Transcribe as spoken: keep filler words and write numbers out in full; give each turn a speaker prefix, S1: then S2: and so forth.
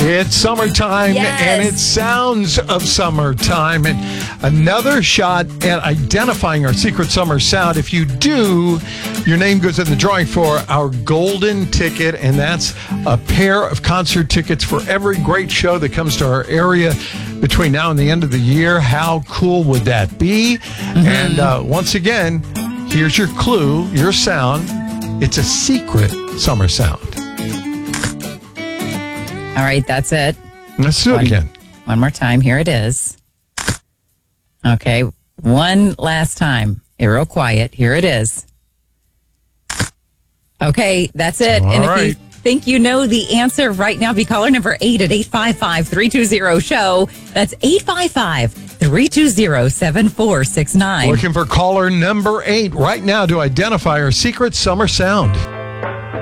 S1: It's summertime,
S2: Yes.
S1: and it sounds of summertime. And another shot at identifying our secret summer sound. If you do, your name goes in the drawing for our golden ticket, and that's a pair of concert tickets for every great show that comes to our area between now and the end of the year. How cool would that be? Mm-hmm. And uh, once again, here's your clue, your sound. It's a secret summer sound.
S2: All right, that's it.
S1: Let's do it
S2: one,
S1: again.
S2: One more time. Here it is. Okay, one last time. Hey, real quiet. Here it is. Okay, that's it.
S1: All
S2: and if
S1: right.
S2: you think you know the answer right now, be caller number eight at eight five five, three two zero, show. That's eight five five, three two zero, seven four six nine.
S1: Looking for caller number eight right now to identify our secret summer sound.